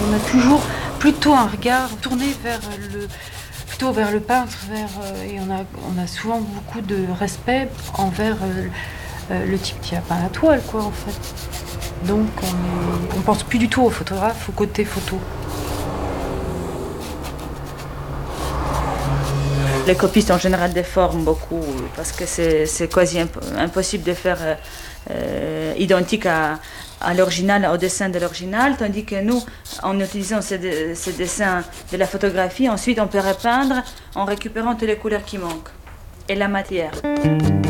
on a toujours plutôt un regard tourné plutôt vers le peintre, et on a souvent beaucoup de respect envers le type qui a peint la toile, quoi, en fait. Donc on pense plus du tout au photographe, au côté photo. Les copistes en général déforment beaucoup parce que c'est quasi impossible de faire identique à l'original, au dessin de l'original, tandis que nous, en utilisant ces dessins de la photographie, ensuite on peut repeindre en récupérant toutes les couleurs qui manquent et la matière.